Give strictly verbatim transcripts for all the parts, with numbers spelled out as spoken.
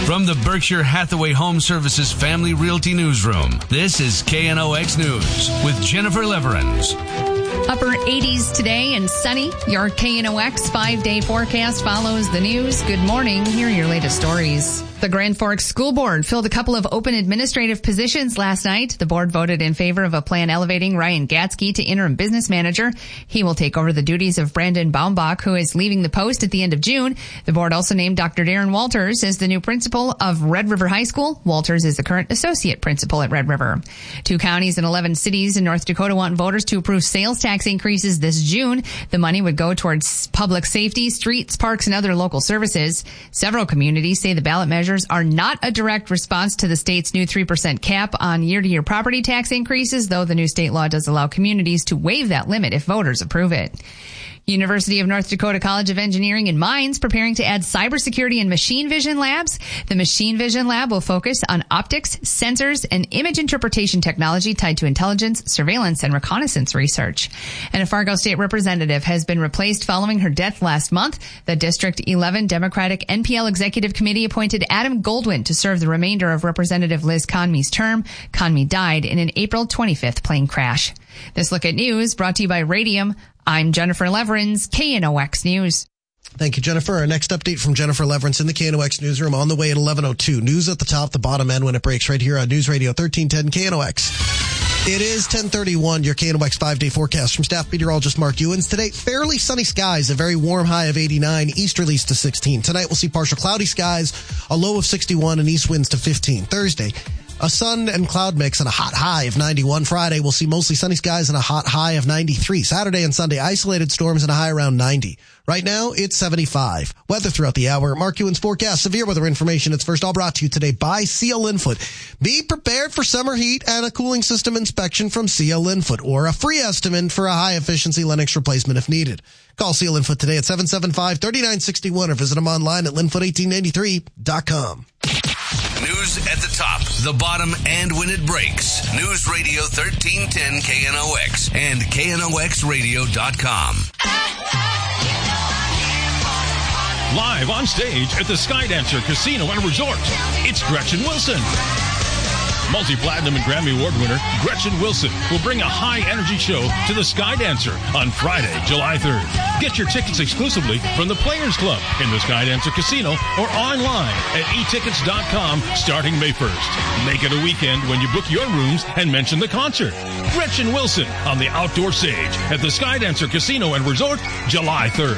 From the Berkshire Hathaway Home Services Family Realty Newsroom, this is K N O X News with Jennifer Leverins. Upper eighties today and sunny. Your K N O X five-day forecast follows the news. Good morning. Here are your latest stories. The Grand Forks School Board filled a couple of open administrative positions last night. The board voted in favor of a plan elevating Ryan Gatsky to interim business manager. He will take over the duties of Brandon Baumbach, who is leaving the post at the end of June. The board also named Doctor Darren Walters as the new principal of Red River High School. Walters is the current associate principal at Red River. Two counties and eleven cities in North Dakota want voters to approve sales tax increases this June. The money would go towards public safety, streets, parks, and other local services. Several communities say the ballot measures are not a direct response to the state's new three percent cap on year-to-year property tax increases, though the new state law does allow communities to waive that limit if voters approve it. University of North Dakota College of Engineering and Mines preparing to add cybersecurity and machine vision labs. The machine vision lab will focus on optics, sensors, and image interpretation technology tied to intelligence, surveillance, and reconnaissance research. And a Fargo state representative has been replaced following her death last month. The District eleven Democratic N P L Executive Committee appointed Adam Goldwyn to serve the remainder of Representative Liz Conmey's term. Conmey died in an April twenty-fifth plane crash. This look at news brought to you by Radium. I'm Jennifer Leverins, K N O X News. Thank you, Jennifer. Our next update from Jennifer Leverins in the K N O X newsroom on the way at eleven oh two. News at the top, the bottom end when it breaks right here on News Radio thirteen ten K N O X. It is ten thirty-one, your K N O X five-day forecast from staff meteorologist Mark Ewens. Today, fairly sunny skies, a very warm high of eighty-nine, easterlies to sixteen. Tonight, we'll see partial cloudy skies, a low of sixty-one, and east winds to fifteen. Thursday, a sun and cloud mix and a hot high of ninety-one. Friday, we'll see mostly sunny skies and a hot high of ninety-three. Saturday and Sunday, isolated storms and a high around ninety. Right now, it's seventy-five. Weather throughout the hour. Mark Ewens forecast severe weather information. It's first all brought to you today by C L Linfoot. Be prepared for summer heat and a cooling system inspection from C L Linfoot, or a free estimate for a high-efficiency Lennox replacement if needed. Call C L Linfoot today at seven seven five, three nine six one or visit them online at linfoot eighteen ninety-three dot com. News at the top, the bottom, and when it breaks. News Radio thirteen ten K N O X and K N O X radio dot com. Live on stage at the Skydancer Casino and Resort, it's Gretchen Wilson. Multi-platinum and Grammy Award winner Gretchen Wilson will bring a high-energy show to the Skydancer on Friday, July third. Get your tickets exclusively from the Players Club in the Skydancer Casino or online at e tickets dot com starting May first. Make it a weekend when you book your rooms and mention the concert. Gretchen Wilson on the outdoor stage at the Skydancer Casino and Resort, July third.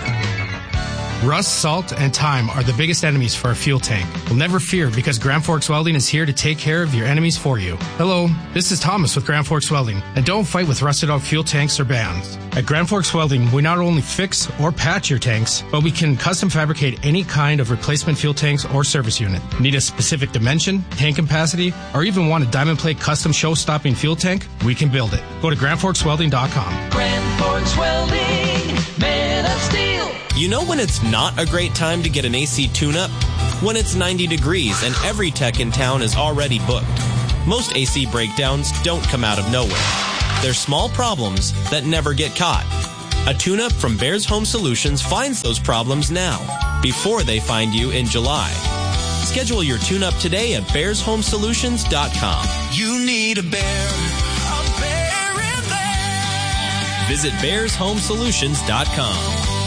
Rust, salt, and time are the biggest enemies for a fuel tank. Well, never fear, because Grand Forks Welding is here to take care of your enemies for you. Hello, this is Thomas with Grand Forks Welding, and don't fight with rusted out fuel tanks or bands. At Grand Forks Welding, we not only fix or patch your tanks, but we can custom fabricate any kind of replacement fuel tanks or service unit. Need a specific dimension, tank capacity, or even want a diamond plate custom show-stopping fuel tank? We can build it. Go to grand forks welding dot com. Grand Forks Welding, made of steel. You know when it's not a great time to get an A C tune-up? When it's ninety degrees and every tech in town is already booked. Most A C breakdowns don't come out of nowhere. They're small problems that never get caught. A tune-up from Bears Home Solutions finds those problems now, before they find you in July. Schedule your tune-up today at bears home solutions dot com. You need a bear, a bear in there. Visit bears home solutions dot com.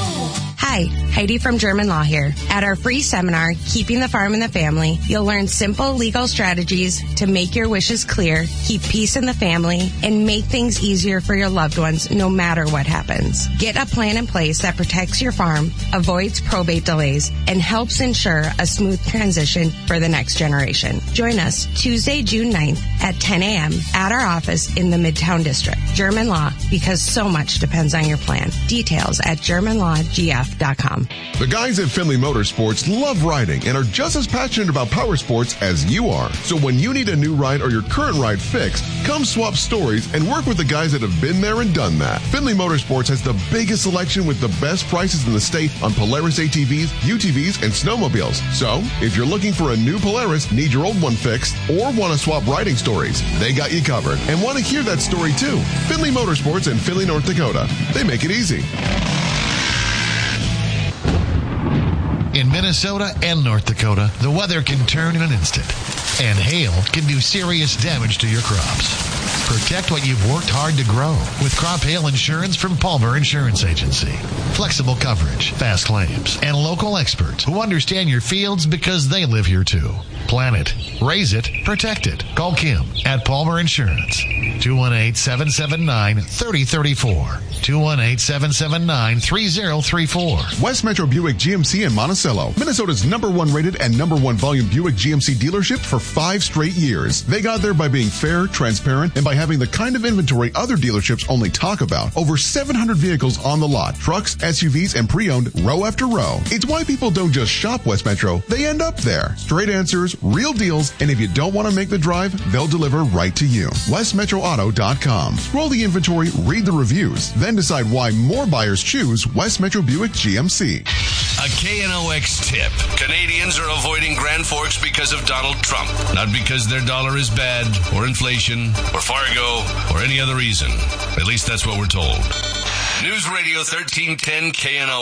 Hi, Heidi from German Law here. At our free seminar, Keeping the Farm in the Family, you'll learn simple legal strategies to make your wishes clear, keep peace in the family, and make things easier for your loved ones no matter what happens. Get a plan in place that protects your farm, avoids probate delays, and helps ensure a smooth transition for the next generation. Join us Tuesday, June ninth at ten a.m. at our office in the Midtown District. German Law, because so much depends on your plan. Details at german law g f dot com. The guys at Finley Motorsports love riding and are just as passionate about power sports as you are. So when you need a new ride or your current ride fixed, come swap stories and work with the guys that have been there and done that. Finley Motorsports has the biggest selection with the best prices in the state on Polaris A T Vs, U T Vs, and snowmobiles. So if you're looking for a new Polaris, need your old one fixed, or want to swap riding stories, they got you covered and want to hear that story too. Finley Motorsports in Finley, North Dakota. They make it easy. In Minnesota and North Dakota, the weather can turn in an instant, and hail can do serious damage to your crops. Protect what you've worked hard to grow with crop hail insurance from Palmer Insurance Agency. Flexible coverage, fast claims, and local experts who understand your fields because they live here too. Plan it, raise it, protect it. Call Kim at Palmer Insurance. two one eight, seven seven nine, three zero three four. two one eight, seven seven nine, three zero three four. West Metro Buick G M C in Monticello, Minnesota's number one rated and number one volume Buick G M C dealership for five straight years. They got there by being fair, transparent, and by having the kind of inventory other dealerships only talk about. Over seven hundred vehicles on the lot, trucks, S U Vs, and pre-owned row after row. It's why people don't just shop West Metro, they end up there. Straight answers, real deals, and if you don't want to make the drive, they'll deliver right to you. west metro auto dot com. Scroll the inventory, read the reviews, then decide why more buyers choose West Metro Buick G M C. A K N O X tip. Canadians are avoiding Grand Forks because of Donald Trump, not because their dollar is bad, or inflation, or Fargo, or any other reason. At least that's what we're told. News Radio thirteen ten K N O